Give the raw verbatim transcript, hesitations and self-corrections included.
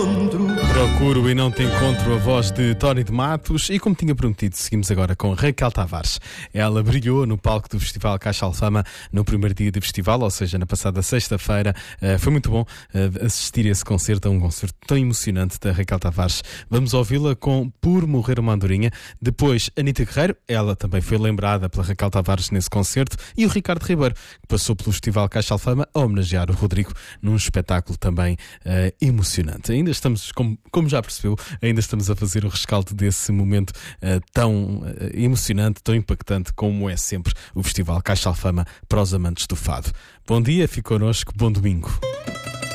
Procuro e não te encontro, a voz de Tony de Matos. E como tinha prometido, seguimos agora com Raquel Tavares. Ela brilhou no palco do Festival Caixa Alfama no primeiro dia do festival, ou seja, na passada sexta-feira. Uh, foi muito bom uh, assistir a esse concerto, a um concerto tão emocionante da Raquel Tavares. Vamos ouvi-la com Por Morrer uma Andorinha. Depois, Anitta Guerreiro, ela também foi lembrada pela Raquel Tavares nesse concerto. E o Ricardo Ribeiro, que passou pelo Festival Caixa Alfama a homenagear o Rodrigo num espetáculo também uh, emocionante. Ainda estamos, como, como já percebeu, ainda estamos a fazer o rescaldo desse momento uh, tão uh, emocionante, tão impactante como é sempre o Festival Caixa Alfama para os amantes do fado. Bom dia, fique connosco, bom domingo.